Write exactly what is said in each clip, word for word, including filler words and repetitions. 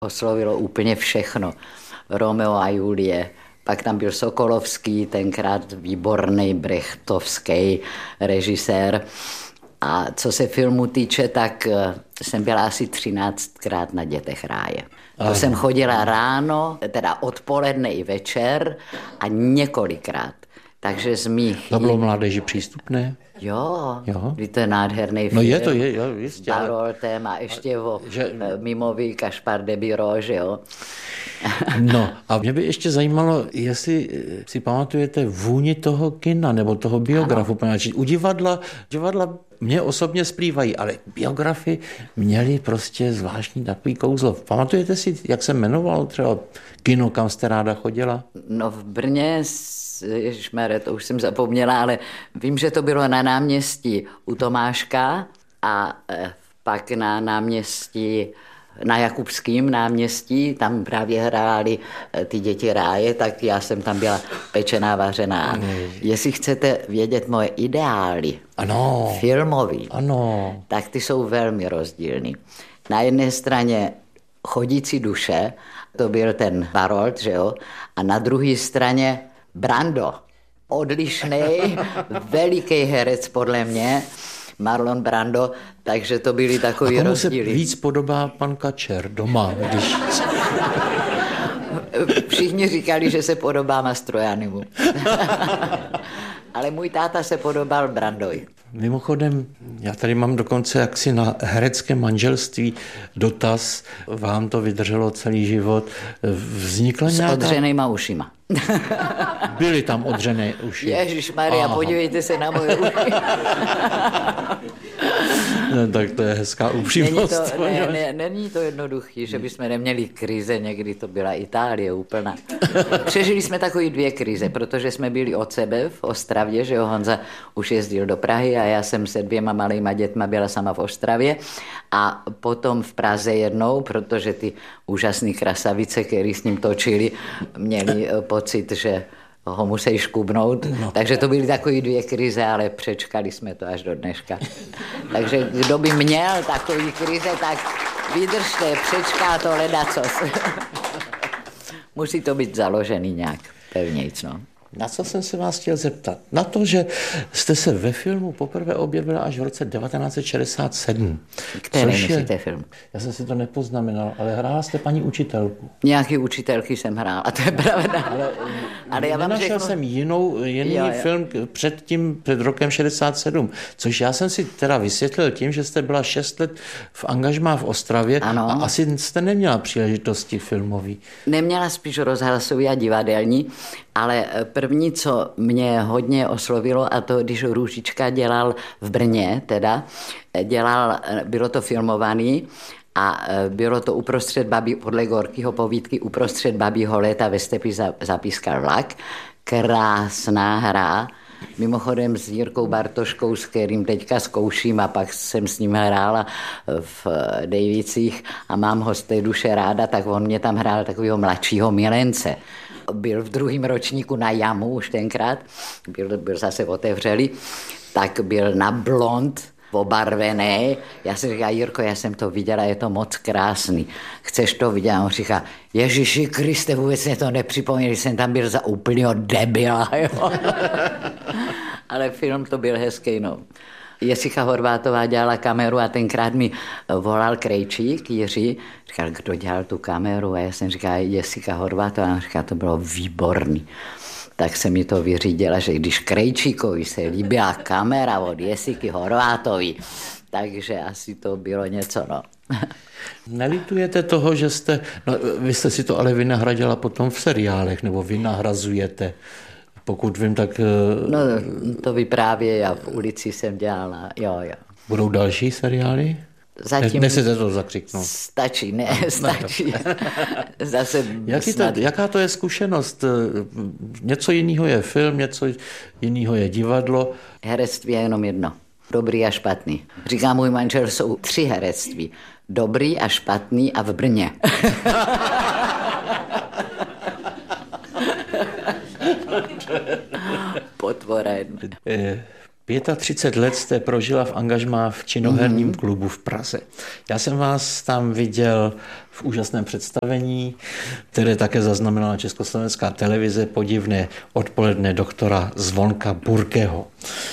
oslovilo úplně všechno. Romeo a Julie, pak tam byl Sokolovský, tenkrát výborný brechtovský režisér. A co se filmu týče, tak jsem byla asi třináctkrát na Dětech ráje. To jsem chodila ráno, teda odpoledne i večer a několikrát. Takže z mých... To bylo mládeži přístupné? Jo, jo. To je nádherný film. No je to, je, jo, jistě. Baroltem a ještě o že... Mimoví Kašpar de Biro, že jo. No a mě by ještě zajímalo, jestli si pamatujete vůni toho kina nebo toho biografu. U divadla, divadla mě osobně splývají, ale biografy měly prostě zvláštní takový kouzlo. Pamatujete si, jak se jmenoval třeba kino, kam jste ráda chodila? No v Brně, ježišmarja, to už jsem zapomněla, ale vím, že to bylo na náměstí u Tomáška a pak na náměstí na Jakubském náměstí, tam právě hráli ty Děti ráje, tak já jsem tam byla pečená, vařená. Jestli chcete vědět moje ideály, ano, filmový, ano. tak ty jsou velmi rozdílný. Na jedné straně Chodící duše, to byl ten Barold, že jo, a na druhé straně Brando, odlišný, veliký herec podle mě, Marlon Brando, takže to byly takový rozdíly. rozdíly. A komu se víc podobá pan Kačer doma, když... Všichni říkali, že se podobá Mastrojanimu. Ale můj táta se podobal Brandovi. Mimochodem, já tady mám dokonce jaksi na herecké manželství dotaz, vám to vydrželo celý život. Vznikla nějaká... S odřenýma ušima. Byly tam odřené uši. Ježišmarja, podívejte se na moje uši. No, tak to je hezká upřímnost. Není to, ne, ne, není to jednoduchý, že bychom neměli krize, někdy to byla Itálie úplná. Přežili jsme takový dvě krize, protože jsme byli od sebe v Ostravě, že jo, Honza už jezdil do Prahy a já jsem se dvěma malýma dětma byla sama v Ostravě a potom v Praze jednou, protože ty úžasné krasavice, které s ním točili, měli pocit, že ho musí škubnout. No. Takže to byly takové dvě krize, ale přečkali jsme to až do dneška. Takže kdo by měl takový krize, tak vydržte, přečká to ledacos. Musí to být založený nějak pevnějc, no. Na co jsem se vás chtěl zeptat? Na to, že jste se ve filmu poprvé objevila až v roce devatenáct set šedesát sedm. Který myslíte film? Já jsem si to nepoznamenal, ale hrála jste paní učitelku. Nějaký učitelky jsem hrála, to je pravda. Ale, ale já vám nenašel řeknu... jsem jinou, jiný jo, jo. film před tím, před rokem šedesát sedm, což já jsem si teda vysvětlil tím, že jste byla šest let v angažmá v Ostravě ano. A asi jste neměla příležitosti filmový. Neměla, spíš rozhlasový a divadelní, ale první, co mě hodně oslovilo, a to, když Růžička dělal v Brně, teda, dělal, bylo to filmovaný a bylo to uprostřed babí, podle Gorkyho povídky, uprostřed babího léta ve stepi zapískal vlak. Krásná hra. Mimochodem s Jirkou Bartoškou, s kterým teďka zkouším a pak jsem s ním hrála v Dejvicích a mám ho z té duše ráda, tak on mě tam hrál takového mladšího milence. Byl v druhém ročníku na Jamu už tenkrát, byl, byl zase otevřelý, tak byl na blond, obarvený. Já jsem říkala, Jirko, já jsem to viděla, je to moc krásný. Chceš to vidět? A on říká, Ježiši Kriste, vůbec mě to nepřipomněl, jsem tam byl za úplného debila. Jo? Ale film to byl hezký, no. Jessica Horvátová dělala kameru a tenkrát mi volal Krejčík, Jiří, říkal, kdo dělal tu kameru? A já jsem říkala, Jessica Horvátová, a říkala, to bylo výborný. Tak se mi to vyřídila, že když Krejčíkovi se líbila kamera od Jessiky Horvátový, takže asi to bylo něco, no. Nelitujete toho, že jste, no, vy jste si to ale vynahradila potom v seriálech, nebo vynahrazujete? Pokud vím, tak... No, to vyprávěj, já v ulici jsem dělala, jo, jo. Budou další seriály? Zatím... Nesete to zakřiknout. Stačí, ne, stačí. Zase Jaký to, jaká to je zkušenost? Něco jiného je film, něco jiného je divadlo. Herectví je jenom jedno. Dobrý a špatný. Říká můj manžel, jsou tři herectví. Dobrý a špatný a v Brně. Potvora. třicet pět let jste prožila v angažmá v činoherním klubu v Praze. Já jsem vás tam viděl v úžasném představení, které také zaznamenala Československá televize, podivné odpoledne doktora Zvonka Burkeho.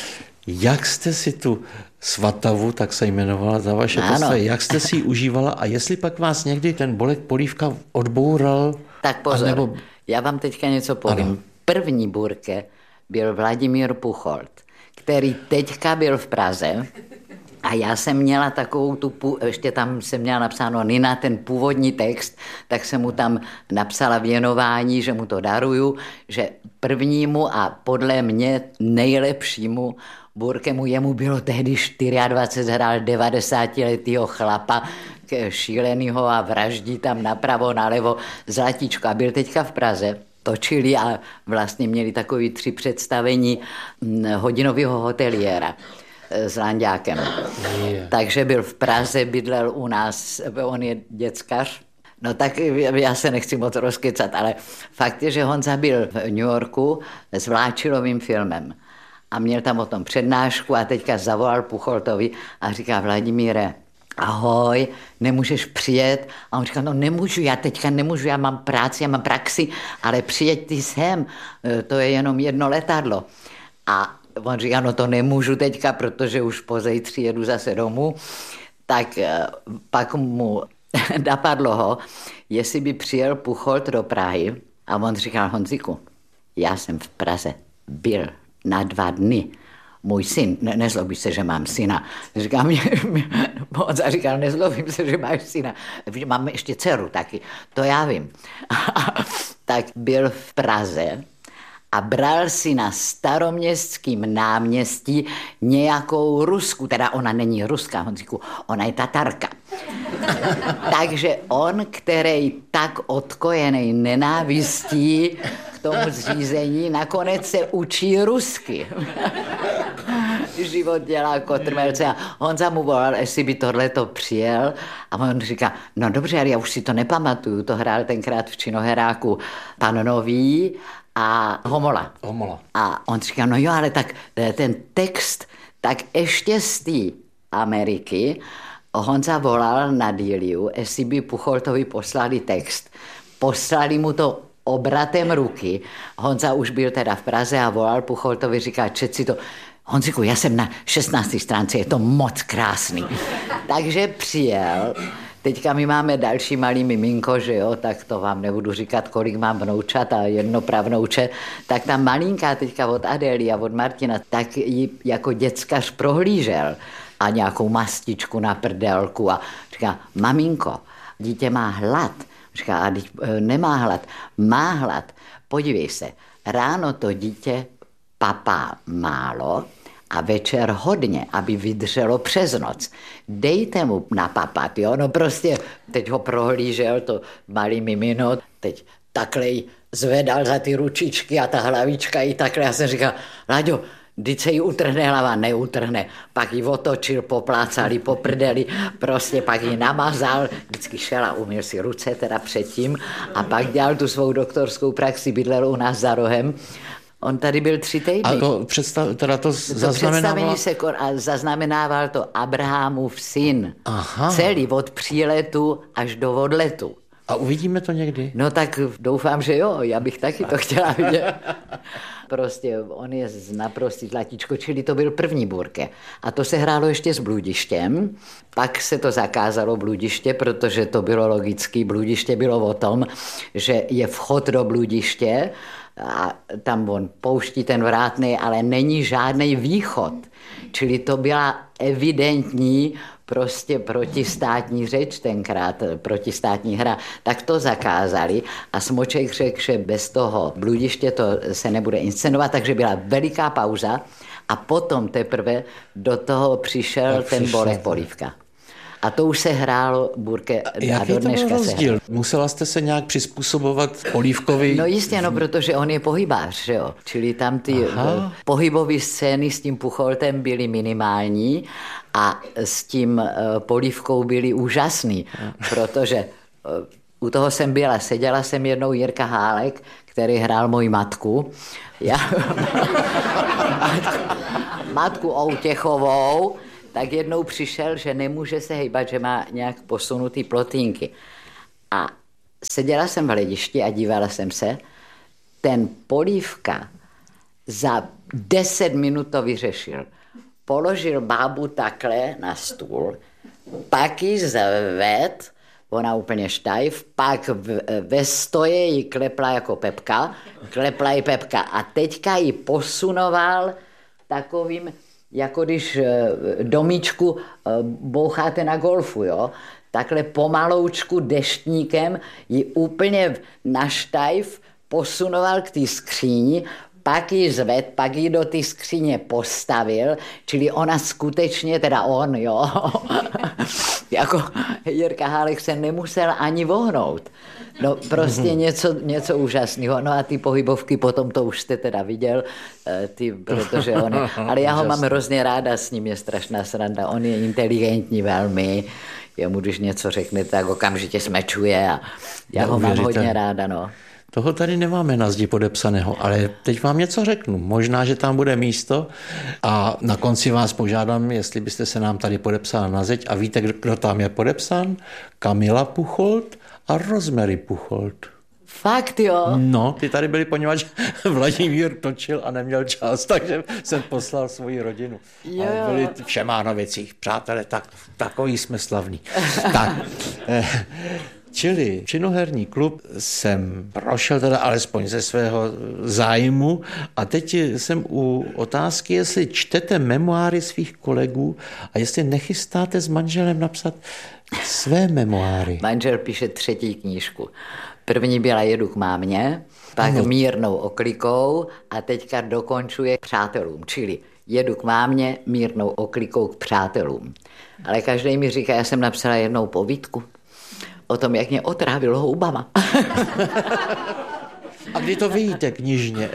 Jak jste si tu Svatavu, tak se jmenovala ta vaše postava, jak jste si ji užívala a jestli pak vás někdy ten Bolek Polívka odboural? Tak pozor, anebo... já vám teďka něco povím. Ano. První Burke byl Vladimír Pucholt, který teďka byl v Praze a já jsem měla takovou tu, ještě tam jsem měla napsáno Nina, ten původní text, tak jsem mu tam napsala věnování, že mu to daruju, že prvnímu a podle mě nejlepšímu Burkemu, jemu bylo tehdy dvacet čtyři, hrál devadesátiletýho chlapa, šílenýho a vraždí tam napravo, nalevo, zlatíčko a byl teďka v Praze. Točili a vlastně měli takový tři představení hodinového hoteliéra s Lanďákem. Yeah. Takže byl v Praze, bydlel u nás, on je děckař. No tak já se nechci moc rozkecat, ale fakt je, že Honza byl v New Yorku s Vláčilovým filmem a měl tam o tom přednášku a teďka zavolal Pucholtovi a říká: Vladimíre, ahoj, nemůžeš přijet? A on říká: no nemůžu, já teďka nemůžu, já mám práci, já mám praxi, ale přijeď ty sem, to je jenom jedno letadlo. A on říká: no to nemůžu teďka, protože už pozejtří jedu zase domů. Tak pak mu napadlo ho, jestli by přijel Pucholt do Prahy a on říkal: Honziku, já jsem v Praze byl na dva dny. Můj syn, ne, nezlobí se, že mám syna. Říkám, mě, mě, Honza říkal: nezlobím se, že máš syna. Mám ještě dceru taky, to já vím. Tak byl v Praze a bral si na Staroměstském náměstí nějakou Rusku, teda ona není Ruska, Honziku, ona je Tatarka. Takže on, který tak odkojený nenávistí k tomu zřízení, nakonec se učí rusky. Život dělá kotrmelce a Honza mu volal, jestli by tohleto přijel a on říká: no dobře, ale já už si to nepamatuju, to hrál tenkrát v činoheráku Pan Nový a Homola. Homola. A on říká: no jo, ale tak ten text, tak ještě z té Ameriky Honza volal na Díliu, jestli by Pucholtovi poslali text. Poslali mu to obratem ruky. Honza už byl teda v Praze a volal Pucholtovi, říká: čet si to. Honziku, já jsem na šestnácté stránce, je to moc krásný. Takže přijel. Teďka my máme další malý miminko, že jo, tak to vám nebudu říkat, kolik mám vnoučat a jedno pravnouče. Tak ta malinká teďka od Adély a od Martina, tak ji jako děckař prohlížel a nějakou mastičku na prdelku a říká: maminko, dítě má hlad. Říká: a nemá hlad. Má hlad. Podívej se, ráno to dítě papá málo a večer hodně, aby vydrželo přes noc. Dejte mu napapat, jo? No prostě, teď ho prohlížel, to malý mimino, teď takhle zvedal za ty ručičky a ta hlavička i takhle. Já jsem říkal: Láďo, vždyť se jí utrhne hlava, neutrhne. Pak ji otočil, poplácali, poprdeli, prostě pak ji namazal, vždycky šel a umyl si ruce teda předtím a pak dělal tu svou doktorskou praxi, bydlel u nás za rohem. On tady byl tři týdny. A to, představ, teda to, to zaznamenával... se a zaznamenával to Abrahamův syn. Aha. Celý od příletu až do odletu. A uvidíme to někdy? No tak doufám, že jo, já bych taky to chtěla vidět. Prostě on je z naprostý zlatíčko, čili to byl první Burke. A to se hrálo ještě s bludištěm. Pak se to zakázalo bludiště, protože to bylo logický. Bludiště bylo o tom, že je vchod do bludiště a tam on pouští ten vrátný, ale není žádný východ. Čili to byla evidentní prostě protistátní řeč tenkrát, protistátní hra, tak to zakázali a Smoček řekl, že bez toho bludiště to se nebude inscenovat, takže byla veliká pauza a potom teprve do toho přišel ten přišel. Bolek Polívka. A to už se hrálo Burke a do dneška se hrálo. Musela jste se nějak přizpůsobovat Polívkovi? No jistě, no, protože on je pohybář, že jo. Čili tam ty Aha. pohybové scény s tím Pucholtem byly minimální a s tím Polívkou byly úžasný, protože U toho jsem byla, seděla jsem jednou Jirka Hálek, který hrál moji matku. Já, matku, matku Outěchovou, tak jednou přišel, že nemůže se hejbat, že má nějak posunutý plotínky. A seděla jsem v hledišti a dívala jsem se. Ten Polívka za deset minut to vyřešil. Položil bábu takhle na stůl, pak ji zved, ona úplně štajv, pak v, ve stoje ji klepla jako Pepka, klepla ji Pepka a teďka ji posunoval takovým, jako když domíčku boucháte na golfu, jo? Takhle pomaloučku deštníkem ji úplně na štajv posunoval k té skříni, pak ji zved, pak ji do té skříně postavil, čili ona skutečně, teda on, jo, jako Jirka Hálek se nemusel ani vohnout. No prostě něco, něco úžasného. No a ty pohybovky potom, to už jste teda viděl, ty, protože on je, ale já ho mám hrozně ráda, s ním je strašná sranda, on je inteligentní velmi, jemu když něco řekne, tak okamžitě smečuje a já ho mám hodně ráda, no. Toho tady nemáme na zdi podepsaného, ale teď vám něco řeknu. Možná, že tam bude místo a na konci vás požádám, jestli byste se nám tady podepsali na zeď a víte, kdo tam je podepsán? Kamila Pucholt a Rosemary Pucholt. Fakt jo? No, ty tady byli, poněvadž Vladimír točil a neměl čas, takže jsem poslal svoji rodinu. Jo. A byli v Šemánovicích, přátelé, tak, takový jsme slavní. Tak, eh, čili činoherní klub jsem prošel teda alespoň ze svého zájmu a teď jsem u otázky, jestli čtete memoáry svých kolegů a jestli nechystáte s manželem napsat své memoáry. Manžel píše třetí knížku. První byla Jedu k mámě, pak ano. Mírnou oklikou a teďka dokončuje Přátelům, čili Jedu k mámě, mírnou oklikou k přátelům. Ale každý mi říká, já jsem napsala jednou povídku o tom, jak mě otrávil houbama. A kdy to vyjíte knižně?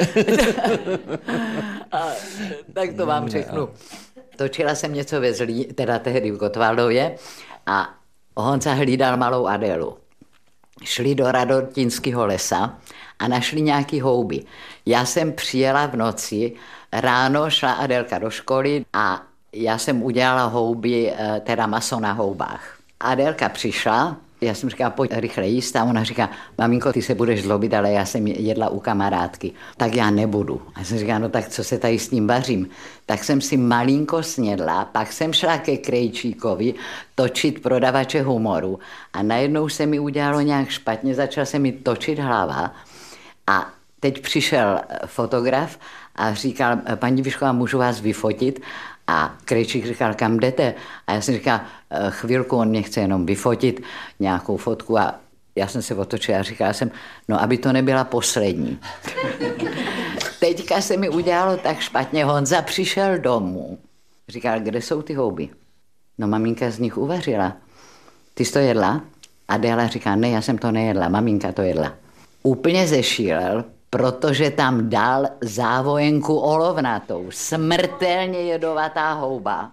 A, tak to vám řeknu. Točila jsem něco ve Zlí, teda tehdy v Gottwaldově a Honza hlídal malou Adélu. Šli do Radotínského lesa a našli nějaký houby. Já jsem přijela v noci, ráno šla Adélka do školy a já jsem udělala houby, teda maso na houbách. Adélka přišla, já jsem říkala, pojď rychle jíst a ona říká, maminko, ty se budeš zlobit, ale já jsem jedla u kamarádky. Tak já nebudu. A já jsem říkala, no tak co se tady s tím vařím? Tak jsem si malinko snědla, pak jsem šla ke Krejčíkovi točit prodavače humoru a najednou se mi udělalo nějak špatně, začala se mi točit hlava a teď přišel fotograf a říkal, paní Vyšková, můžu vás vyfotit? A Krejčík říkal, kam jdete? A já jsem říkal, chvilku, on mě chce jenom vyfotit nějakou fotku a já jsem se otočila a říkala jsem, no aby to nebyla poslední. Teďka se mi udělalo tak špatně, Honza přišel domů. Říkal, kde jsou ty houby? No maminka z nich uvařila. Ty jsi to jedla? Adéla říká, ne, já jsem to nejedla, maminka to jedla. Úplně zešílel, protože tam dal závojenku olovnatou, smrtelně jedovatá houba.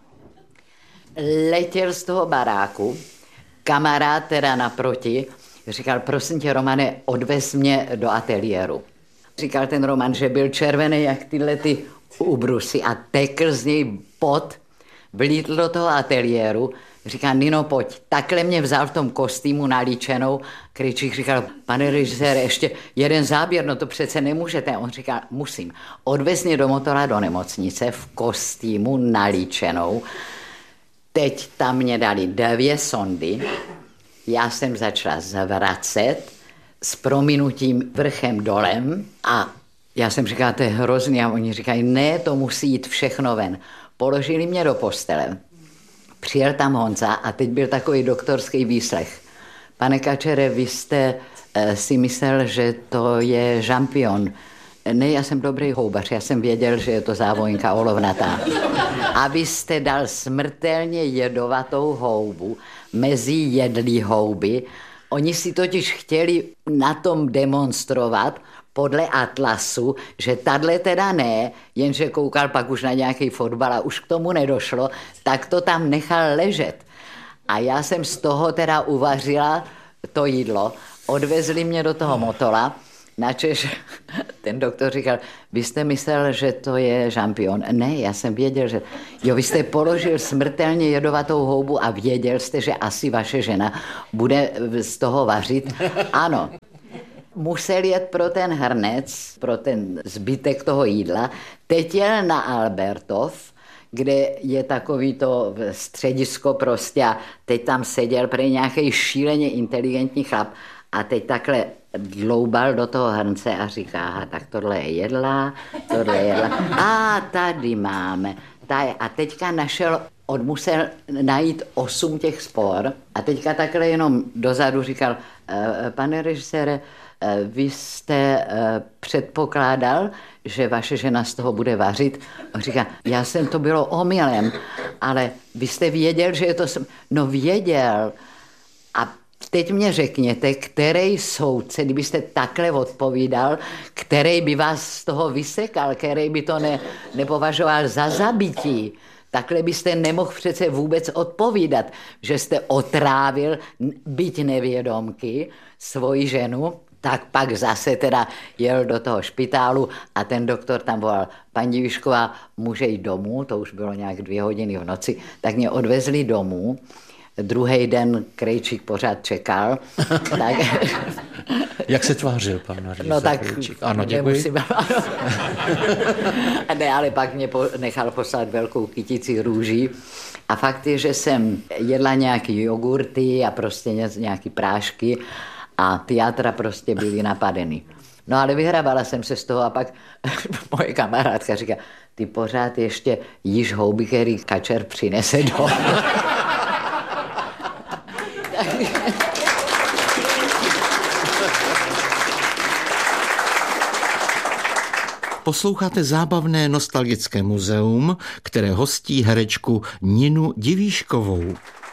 Letěl z toho baráku, kamarád teda naproti, říkal, prosím tě, Romane, odvez mě do ateliéru. Říkal ten Roman, že byl červený jak tyhle ty ubrusy a tekl z něj pot, vlítl do toho ateliéru, říká, Nino, pojď, takhle mě vzal v tom kostýmu nalíčenou. Krejčík říkal, pane režisére, ještě jeden záběr, no to přece nemůžete. On říkal, musím. Odvez mě do Motola do nemocnice v kostýmu nalíčenou. Teď tam mě dali dvě sondy, já jsem začala zvracet s prominutím vrchem dolem a já jsem říkala, to je hrozný a oni říkají, ne, to musí jít všechno ven. Položili mě do postele. Přijel tam Honza a teď byl takový doktorský výslech. Pane Kačere, vy jste e, si myslel, že to je žampion. Ne, já jsem dobrý houbař, já jsem věděl, že je to závojnka olovnatá. A vy jste dal smrtelně jedovatou houbu mezi jedlí houby. Oni si totiž chtěli na tom demonstrovat podle atlasu, že tadle teda ne, jenže koukal pak už na nějaký fotbal a už k tomu nedošlo, tak to tam nechal ležet. A já jsem z toho teda uvařila to jídlo. odvezli mě do toho Motola, načež ten doktor říkal, vy jste myslel, že to je žampion. Ne, já jsem věděl, že... Jo, vy jste položil smrtelně jedovatou houbu a věděl jste, že asi vaše žena bude z toho vařit. Ano. Musel jet pro ten hrnec, pro ten zbytek toho jídla. Teď jel na Albertov, kde je takový to středisko prostě a teď tam seděl prej nějaký šíleně inteligentní chlap a teď takhle dloubal do toho hrnce a říká, aha, tak tohle je jedla, tohle je jedla. A tady máme. A teďka našel, on musel najít osm těch spor a teďka takhle jenom dozadu říkal, pane režisére, vy jste předpokládal, že vaše žena z toho bude vařit. On říká, já jsem to bylo omylem, ale vy jste věděl, že je to... No věděl. A teď mě řekněte, který soudce, kdybyste takhle odpovídal, který by vás z toho vysekal, který by to ne, nepovažoval za zabití. Takhle byste nemohl přece vůbec odpovídat, že jste otrávil, byť nevědomky, svoji ženu. Tak pak zase teda jel do toho špitálu a ten doktor tam volal, paní Divišková, může jít domů, to už bylo nějak dvě hodiny v noci, tak mě odvezli domů. Druhý den Krejčík pořád čekal. Tak... Jak se tvářil pan režisér No tak Krejčík? Ano, děkuji. Nemusím, ano. Ne, ale pak mě nechal poslat velkou kytici růží. A fakt je, že jsem jedla nějaký jogurty a prostě nějaký prášky a ty játra prostě byly napadeny. No ale vyhrávala jsem se z toho a pak moje kamarádka říká, ty pořád ještě jíš houby, který kačer přinese domů. Posloucháte zábavné nostalgické muzeum, které hostí herečku Ninu Divíškovou.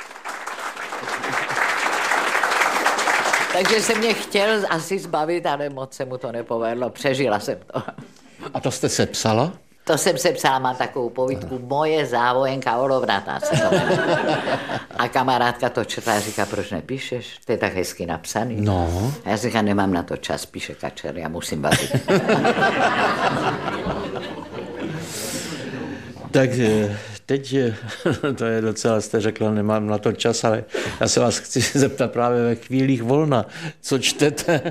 Takže se mě chtěl asi zbavit, ale moc se mu to nepovedlo. Přežila jsem to. A to jste se psala? To jsem se psala, mám takovou povídku, moje závojenka olovnatá se to jmenuje. A kamarádka to četla a říká, proč nepíšeš? To je tak hezky napsaný. No. A já říkám, nemám na to čas, píše kačer, já musím vařit. Tak teď, to je docela, jste řekla, nemám na to čas, ale já se vás chci zeptat právě ve chvílích volna, co čtete?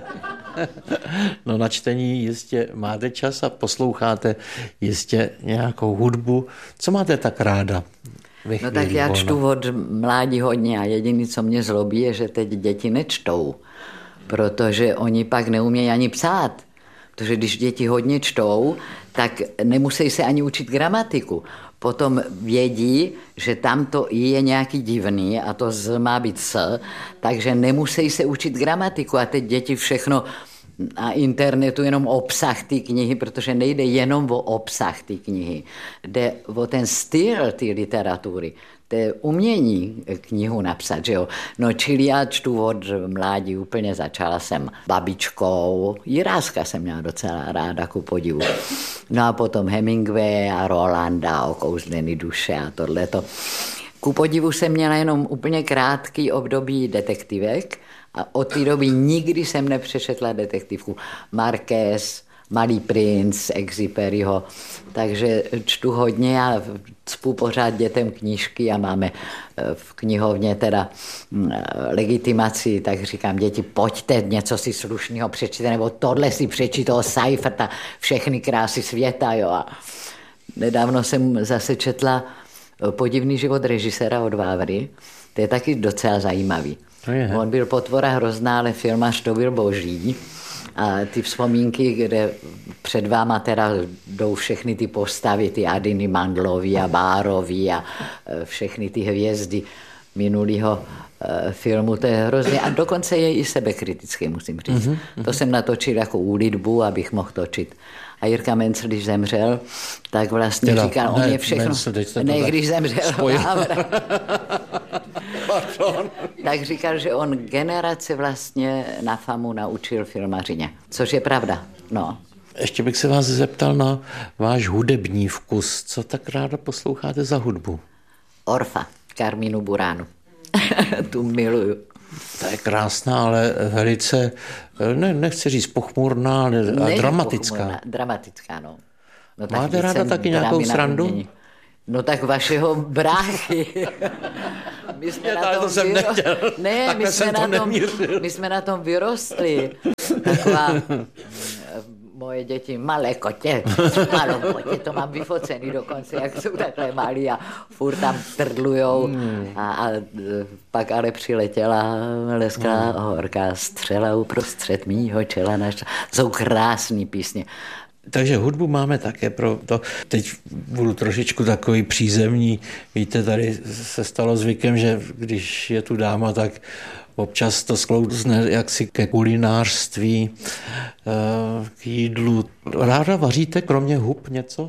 No na čtení jistě máte čas a posloucháte jistě nějakou hudbu. Co máte tak ráda? No tak já volna? Čtu od mládí hodně a jediné, co mě zlobí, je, že teď děti nečtou, protože oni pak neumějí ani psát. Protože když děti hodně čtou, tak nemusí se ani učit gramatiku. Potom vědí, že tam to je nějaký divný a to z má být s, takže nemusí se učit gramatiku. A teď děti všechno na internetu jenom obsah té knihy, protože nejde jenom o obsah té knihy. Jde o ten styl té literatury. To je umění knihu napsat, že jo. No čili já čtu od mládí, úplně začala jsem babičkou, Jiráska jsem měla docela ráda, ku podivu. No a potom Hemingway a Rolanda, Okouzlený duše a tohleto. Ku podivu jsem měla jenom úplně krátký období detektivek a od té doby nikdy jsem nepřečetla detektivku. Marquez, Malý princ, Exuperyho, takže čtu hodně a cpu pořád dětem knížky a máme v knihovně teda legitimaci, tak říkám, děti, pojďte, něco si slušného přečtěte, nebo tohle si přečí toho Seiferta, všechny krásy světa, jo. A nedávno jsem zase četla Podivný život režiséra od Vávry, to je taky docela zajímavý. On byl potvora hrozná, ale filmař to byl boží. A ty vzpomínky, kde před váma teda jdou všechny ty postavy, ty Adiny Mandlový a Bárový a všechny ty hvězdy minulého filmu, to je hrozně. A dokonce je i sebekritický, musím říct. Mm-hmm. To jsem natočil jako úlitbu, abych mohl točit. A Jirka Mencl, když zemřel, tak vlastně teda, říkal, on ne, je všechno... Mencl, ne, když zemřel. Tak říkal, že on generace vlastně na famu naučil filmařině. Což je pravda, no. Ještě bych se vás zeptal na váš hudební vkus. Co tak ráda posloucháte za hudbu? Orfa, Carminu Buranu. Tu miluju. To je krásná, ale velice, ne, nechci říct pochmurná, ale ne, dramatická. Pochmurná, dramatická, no. no tak Máte ráda taky nějakou srandu? No tak vašeho bráchy. My jsme na tom, to vyro... ne, my jsme, na tom, my jsme na tom vyrostli. Taková moje děti, malé kotě, malou kotě, to mám vyfocený dokonce, jak jsou takhle malí a furt tam trdlujou. A, a pak ale přiletěla lesklá horká střela uprostřed mýho čela. Naš... Jsou krásný písně. Takže hudbu máme také pro to. Teď budu trošičku takový přízemní. Víte, tady se stalo zvykem, že když je tu dáma, tak občas to sklouzne jaksi ke kulinářství, k jídlu. Ráda vaříte kromě hub něco?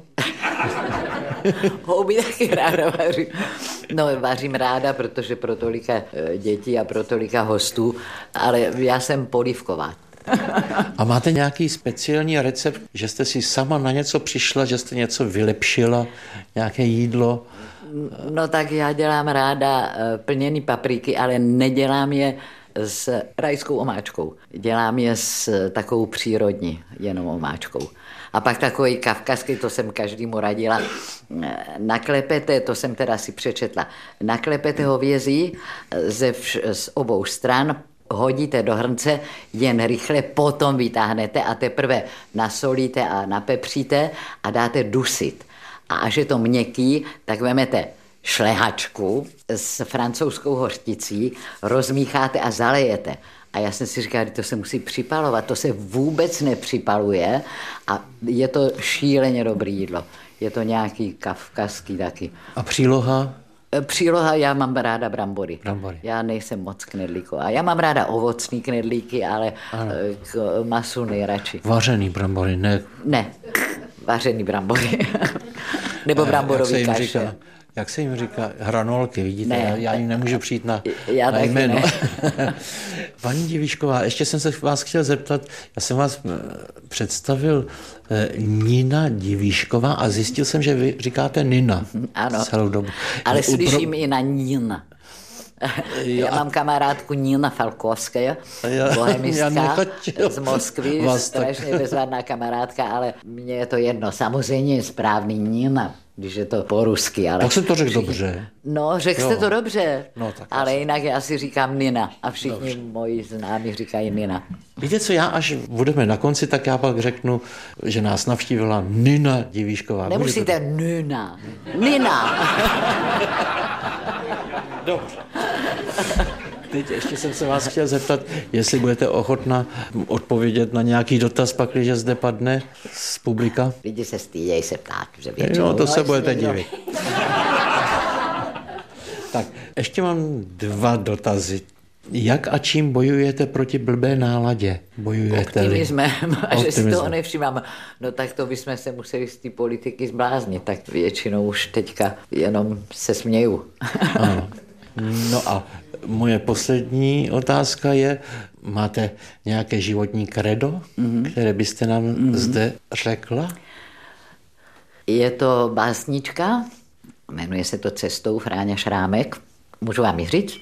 Houby taky ráda vařím. No, vařím ráda, protože pro tolika dětí a pro tolika hostů, ale já jsem polívková. A máte nějaký speciální recept, že jste si sama na něco přišla, že jste něco vylepšila, nějaké jídlo? No tak já dělám ráda plněný papriky, ale nedělám je s rajskou omáčkou. Dělám je s takovou přírodní, jenom omáčkou. A pak takový kavkazský, to jsem každému radila, naklepete, to jsem teda si přečetla, naklepete hovězí ze vš- z obou stran, hodíte do hrnce, jen rychle potom vytáhnete a teprve nasolíte a napepříte a dáte dusit. A až je to měkký, tak vemete šlehačku s francouzskou hořticí, rozmícháte a zalejete. A já jsem si říkala, že to se musí připalovat, to se vůbec nepřipaluje a je to šíleně dobré jídlo. Je to nějaký kavkazský taky. A příloha? Příloha, já mám ráda brambory. Brambory. Já nejsem moc knedlíková. Já mám ráda ovocný knedlíky, ale ano. K masu nejradši. Vařený brambory, ne? Ne, vařený brambory. Nebo bramborový jak kaše. Říká, jak se jim říká? Hranolky, vidíte? Ne. Já, já jim nemůžu přijít na, já na jméno. Ne. Paní Divíšková, ještě jsem se vás chtěl zeptat, já jsem vás představil eh, Nina Divíšková a zjistil jsem, že vy říkáte Nina. Ano, celou dobu. ale no, slyším pro... i na Nina. Já mám kamarádku Nina Falkovská, bohemistka z Moskvy, strašně bezvadná kamarádka, ale mně je to jedno. Samozřejmě je správný Nina, když je to po rusky. Ale tak jsem to řekl dobře. No, řekl jste to dobře, no, tak ale jinak já si říkám Nina a všichni dobře. Moji známí říkají Nina. Víte co, já až budeme na konci, tak já pak řeknu, že nás navštívila Nina Divíšková. Nemusíte Nina. Nina. Dobře. Teď ještě jsem se vás chtěl zeptat, jestli budete ochotna odpovědět na nějaký dotaz, pak, když zde padne z publika. Lidi se stydějí se ptát, že většinou. No, to se budete divit. Tak, ještě mám dva dotazy. Jak a čím bojujete proti blbé náladě? Bojujete optimismem, a že si toho nevšímám. No tak to bychom se museli z té politiky zbláznit, tak většinou už teďka jenom se směju. Ano. No a moje poslední otázka je, máte nějaké životní kredo, mm-hmm. které byste nám mm-hmm. zde řekla? Je to básnička, jmenuje se to Cestou Fráňa Šrámek. Můžu vám ji říct?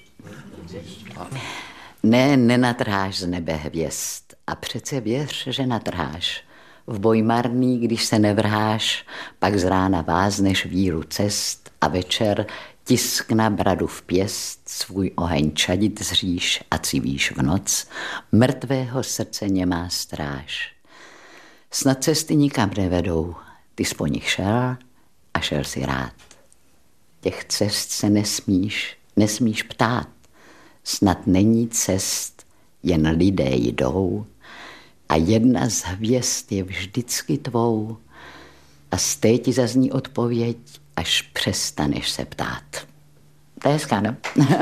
Ne, nenatrháš z nebe hvězd a přece věř, že natrháš. V boj marný, když se nevrháš, pak z rána vázneš víru cest a večer tisk na bradu v pěst, svůj oheň čadit zříš a civíš v noc, mrtvého srdce nemá stráž. Snad cesty nikam nevedou, ty jsi po nich šel a šel si rád. Těch cest se nesmíš, nesmíš ptát, snad není cest, jen lidé jdou a jedna z hvězd je vždycky tvou a z té ti zazní odpověď, až přestaneš se ptát. To je hezká, no?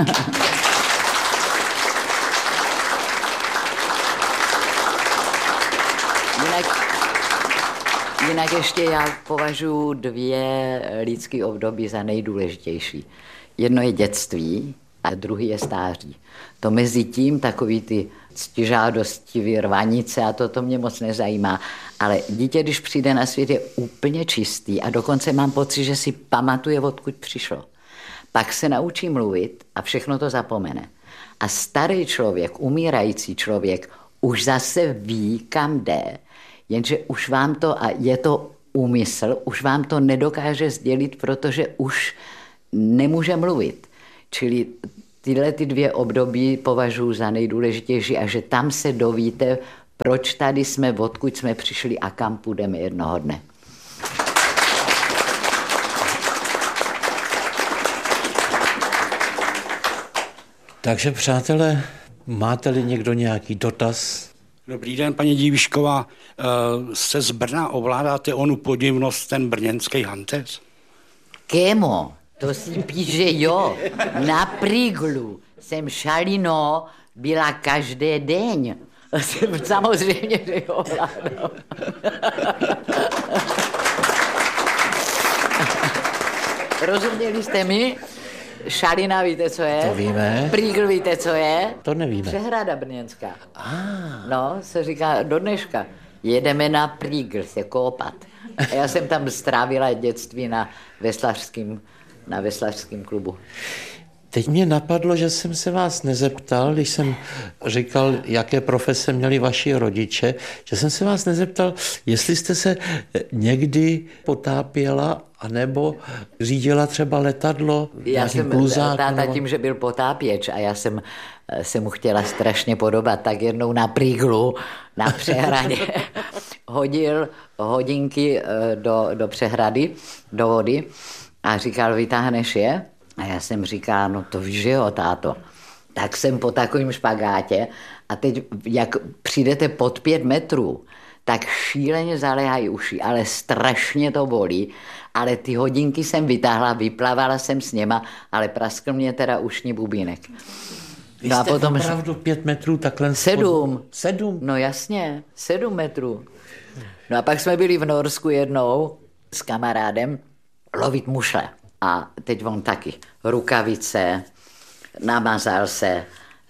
jinak, jinak ještě já považuji dvě lidské období za nejdůležitější. Jedno je dětství a druhý je stáří. To mezi tím takový ty ctižádostivý rvanice a to, to mě moc nezajímá. Ale dítě, když přijde na svět, je úplně čistý a dokonce mám pocit, že si pamatuje, odkud přišlo. Pak se naučí mluvit a všechno to zapomene. A starý člověk, umírající člověk, už zase ví, kam jde, jenže už vám to, a je to úmysl, už vám to nedokáže sdělit, protože už nemůže mluvit. Čili tyhle ty dvě období považuji za nejdůležitější a že tam se dovíte, proč tady jsme, odkud jsme přišli a kam půjdeme jednoho dne. Takže přátelé, máte-li někdo nějaký dotaz? Dobrý den, paní Divíšková. Se z Brna ovládáte onu podivnost, ten brněnský hantec? Kémo, to si píše jo. Na Priglu jsem šalino byla každý den. Samozřejmě, že jo ovládám. Rozuměli jste mi? Šalina, víte, co je? To víme. Prýgl, víte, co je? To nevíme. Přehrada brněnská. Ah. No, se říká do dneška. Jedeme na Prýgl se koupat. A já jsem tam strávila dětství na veslařském, na veslařském klubu. Teď mě napadlo, že jsem se vás nezeptal, když jsem říkal, jaké profese měli vaši rodiče, že jsem se vás nezeptal, jestli jste se někdy potápěla, anebo řídila třeba letadlo já jsem, pluzáku, táta nebo... tím, že byl potápěč a já jsem se mu chtěla strašně podobat, tak jednou na Prýglu, na přehradě, hodil hodinky do, do přehrady, do vody a říkal, vytáhneš je? A já jsem říkala, no to víš, že jo, táto. Tak jsem po takovém špagátě a teď, jak přijdete pod pět metrů, tak šíleně zaléhají uši, ale strašně to bolí. Ale ty hodinky jsem vytáhla, vyplavala jsem s něma, ale praskl mě teda ušní bubínek. Vy no jste a potom opravdu pět metrů takhle... Sedm. Spod... Sedm? No jasně, sedm metrů. No a pak jsme byli v Norsku jednou s kamarádem lovit mušle. A teď on taky rukavice, namazal se,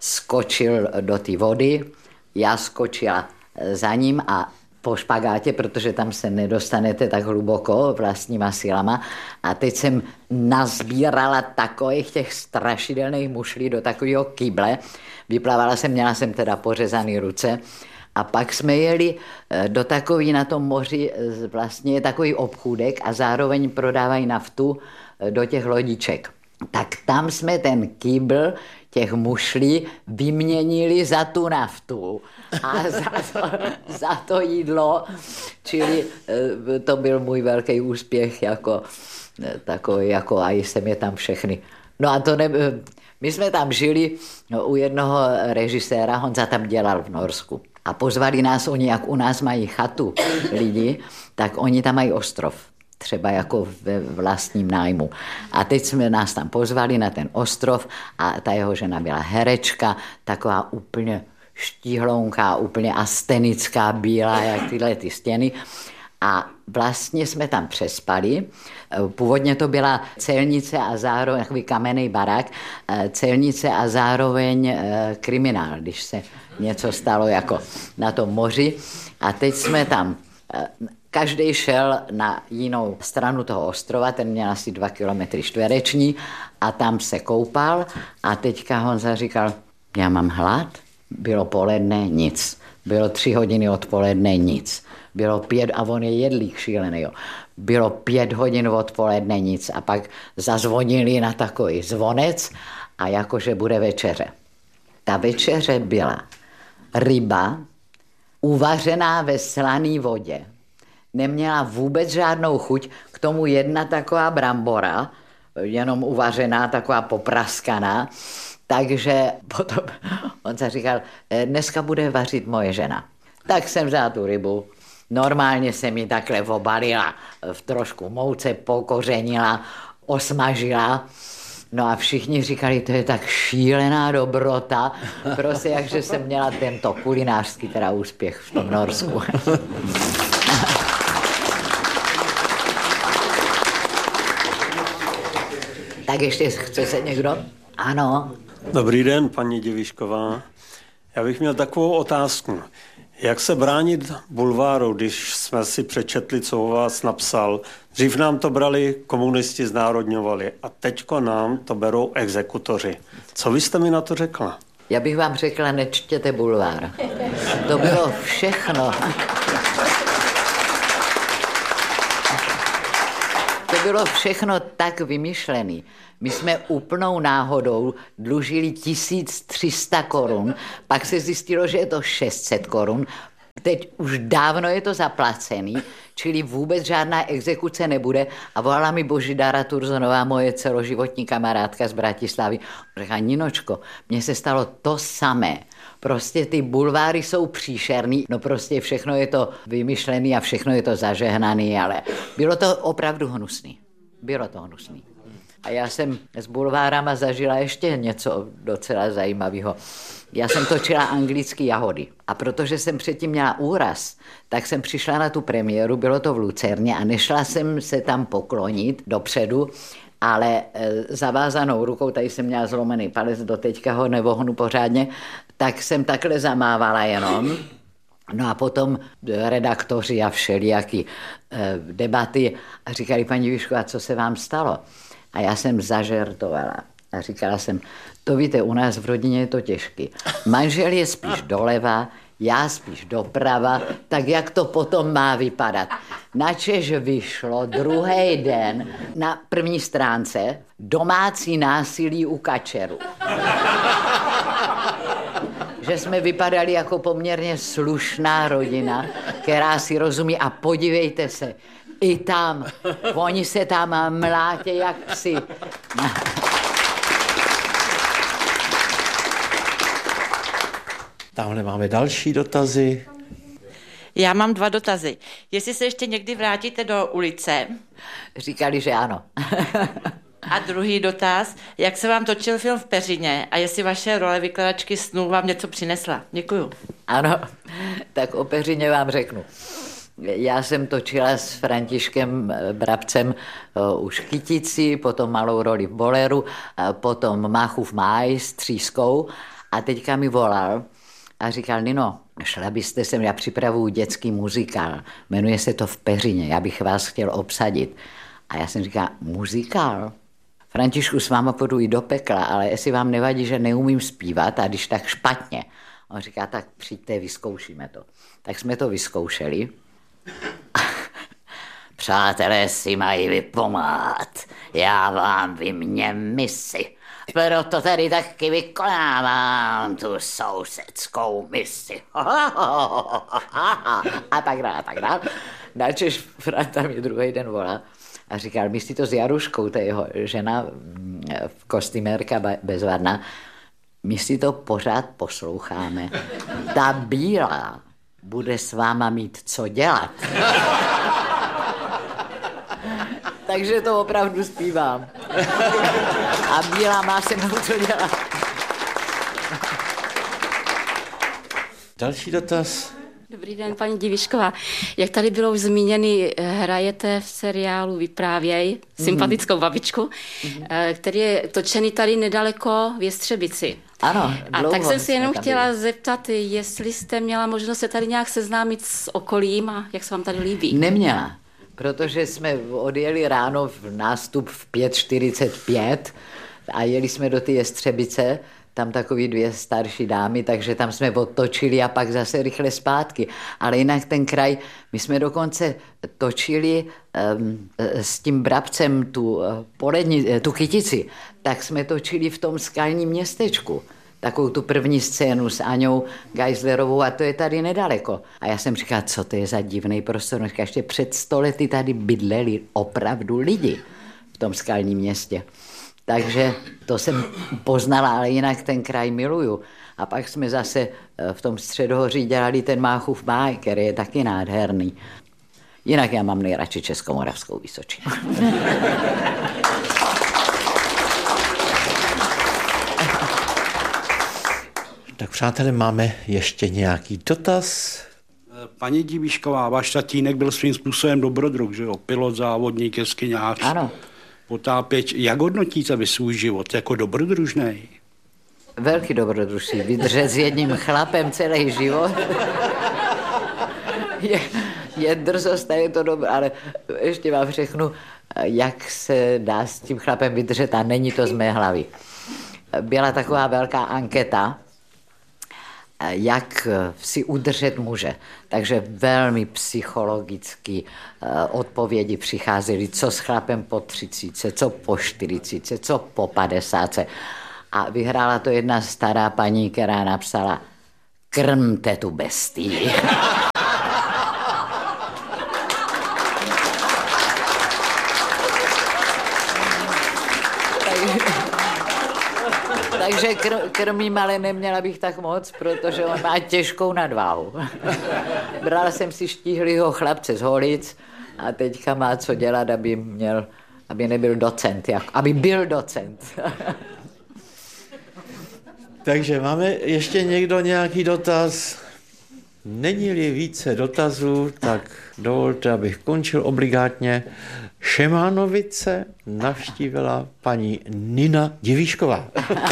skočil do té vody, já skočila za ním a po špagátě, protože tam se nedostanete tak hluboko vlastníma silama. A teď jsem nazbírala takových těch strašidelných mušlí do takového kyble. Vyplavala jsem, měla jsem teda pořezaný ruce. A pak jsme jeli do takový na tom moři, vlastně je takový obchůdek a zároveň prodávají naftu do těch lodiček. Tak tam jsme ten kýbl těch mušlí vyměnili za tu naftu a za to, za to jídlo, čili to byl můj velký úspěch, jako takový, jako a jsem je tam všechny. No a to ne, my jsme tam žili u jednoho režiséra, Honza tam dělal v Norsku. A pozvali nás oni, jak u nás mají chatu lidi, tak oni tam mají ostrov. Třeba jako ve vlastním nájmu. A teď jsme nás tam pozvali na ten ostrov a ta jeho žena byla herečka, taková úplně štíhlounká, úplně astenická, bílá, jak tyhle ty stěny. A vlastně jsme tam přespali. Původně to byla celnice a zároveň takový kamenný barák, celnice a zároveň kriminál, když se něco stalo jako na tom moři. A teď jsme tam, každý šel na jinou stranu toho ostrova, ten měl asi dva kilometry čtvereční a tam se koupal a teďka Honza říkal, já mám hlad, bylo poledne, nic. Bylo tři hodiny odpoledne, nic. Bylo pět, a on je jedlík šílený, jo. Bylo pět hodin odpoledne, nic. A pak zazvonili na takový zvonec a jakože bude večeře. Ta večeře byla ryba uvařená ve slané vodě. Neměla vůbec žádnou chuť, k tomu jedna taková brambora, jenom uvařená, taková popraskaná. Takže potom on se říkal, dneska bude vařit moje žena. Tak jsem vzala tu rybu, normálně jsem ji takhle obalila, v trošku mouce pokořenila, osmažila. No a všichni říkali, to je tak šílená dobrota, prostě jakže jsem měla tento kulinářský teda úspěch v tom Norsku. Tak ještě chce se někdo? Ano. Dobrý den, paní Divíšková. Já bych měl takovou otázku. Jak se bránit bulváru, když jsme si přečetli, co o vás napsal? Dřív nám to brali komunisti, znárodňovali a teďko nám to berou exekutoři. Co vy jste mi na to řekla? Já bych vám řekla, nečtěte bulvár. To bylo všechno. To bylo všechno tak vymyšlené. My jsme úplnou náhodou dlužili tisíc tři sta korun, pak se zjistilo, že je to šest set korun, teď už dávno je to zaplacený, čili vůbec žádná exekuce nebude a volala mi Božidara Turzonová, moje celoživotní kamarádka z Bratislavy. Řekla, Ninočko, mně se stalo to samé. Prostě ty bulváry jsou příšerný, no prostě všechno je to vymyšlený a všechno je to zažehnaný, ale bylo to opravdu hnusný. Bylo to hnusný. A já jsem s bulvárama zažila ještě něco docela zajímavého. Já jsem točila anglické Jahody a protože jsem předtím měla úraz, tak jsem přišla na tu premiéru, bylo to v Lucerně a nešla jsem se tam poklonit dopředu, ale e, zavázanou rukou, tady jsem měla zlomený palec, doteďka ho nevohnu pořádně, tak jsem takhle zamávala jenom. No a potom redaktoři a všelijaký e, debaty a říkali, paní Divíšková, co se vám stalo? A já jsem zažertovala a říkala jsem, to víte, u nás v rodině je to těžký. Manžel je spíš doleva, já spíš doprava, tak jak to potom má vypadat? Načež vyšlo druhý den na první stránce domácí násilí u kačeru. Že jsme vypadali jako poměrně slušná rodina, která si rozumí a podívejte se, i tam, oni se tam mlátě jak psi. Tamhle máme další dotazy. Já mám dva dotazy. Jestli se ještě někdy vrátíte do ulice. Říkali, že ano. A druhý dotaz, jak se vám točil film v Peřině a jestli vaše role vykladačky snů vám něco přinesla. Děkuju. Ano, tak o Peřině vám řeknu. Já jsem točila s Františkem Brabcem uh, už Kytici, potom malou roli v Boleru, uh, potom Máchův máj s Třískou a teďka mi volal a říkal, Nino, šla byste sem, já připravuju dětský muzikál, jmenuje se to V Peřině, já bych vás chtěl obsadit. A já jsem říkal, muzikál? Františku, s váma půjdu i do pekla, ale jestli vám nevadí, že neumím zpívat a když tak špatně. On říká, tak přijďte, vyzkoušíme to. Tak jsme to vyzkoušeli. Přátelé si mají vypomáhat, já vám vyměním misi. Proto tady taky vykonávám tu sousedskou misi. A tak dále, a tak dále. Načež Franta mi druhý den volá a říkal, myslí to s Jaruškou, to je jeho žena, kostýmérka bezvadná, my si to pořád posloucháme. Ta bílá bude s váma mít co dělat. Takže to opravdu zpívám. A bílá má se mnou co dělat. Další dotaz. Dobrý den, paní Divíšková. Jak tady bylo už zmíněny, hrajete v seriálu Vyprávěj sympatickou babičku, mm-hmm. který je točený tady nedaleko v Jestřebici. Ano, a tak jsem si jenom chtěla byli. zeptat, jestli jste měla možnost se tady nějak seznámit s okolím a jak se vám tady líbí. Neměla, protože jsme odjeli ráno v nástup v pět čtyřicet pět a jeli jsme do ty Jestřebice, tam takový dvě starší dámy, takže tam jsme otočili a pak zase rychle zpátky. Ale jinak ten kraj, my jsme dokonce točili um, s tím Brabcem tu, uh, poledni, tu Kytici, tak jsme točili v tom skalním městečku. Takovou tu první scénu s Aňou Geislerovou a to je tady nedaleko. A já jsem říkala, co to je za divný prostor. No, ještě před sto lety tady bydleli opravdu lidi v tom skalním městě. Takže to jsem poznala, ale jinak ten kraj miluju. A pak jsme zase v tom Středohoří dělali ten Máchův máj, který je taky nádherný. Jinak já mám nejradši Českomoravskou Vysočinu. Tak přátelé, máme ještě nějaký dotaz? Paní Divíšková, váš tatínek byl svým způsobem dobrodruh, že jo? Pilot, závodník, jeskyňář. Ano. Potápěč. Jak hodnotíte vy svůj život? Jako dobrodružnej? Velký dobrodružství. Vydržet s jedním chlapem celý život. je, je drzost a je to dobré, ale ještě vám řeknu, jak se dá s tím chlapem vydržet a není to z mé hlavy. Byla taková velká anketa jak si udržet muže. Takže velmi psychologicky odpovědi přicházely, co s chlapem po třicítce, co po čtyřicítce, co po padesátce. A vyhrála to jedna stará paní, která napsala: krmte tu bestii. Takže kr- krmím, ale neměla bych tak moc, protože on má těžkou nadváhu. Brala jsem si štíhlýho chlapce z Holic a teďka má co dělat, aby měl, aby nebyl docent, jak, aby byl docent. Takže máme ještě někdo nějaký dotaz? Není-li více dotazů, tak dovolte, abych končil obligátně. Šemánovice navštívila paní Nina Divíšková.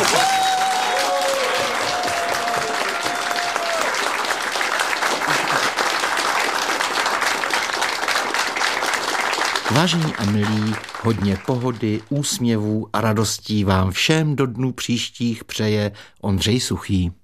Vážení a milí, hodně pohody, úsměvů a radostí vám všem do dnů příštích přeje Ondřej Suchý.